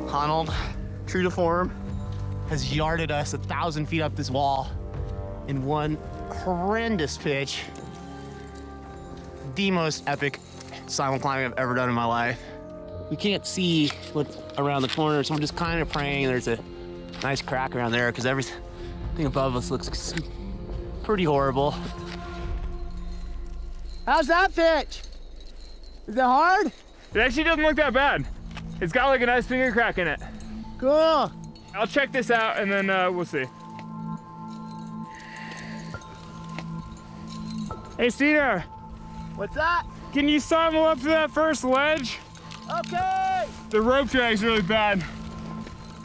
Honnold, true to form, has yarded us 1,000 feet up this wall in one horrendous pitch. The most epic silent climbing I've ever done in my life. We can't see what's around the corner, so we're just kind of praying there's a nice crack around there because everything above us looks pretty horrible. How's that pitch? Is it hard? It actually doesn't look that bad. It's got like a nice finger crack in it. Cool. I'll check this out and then we'll see. Hey, Cedar. What's that? Can you sidle up to that first ledge? Okay. The rope drag's really bad.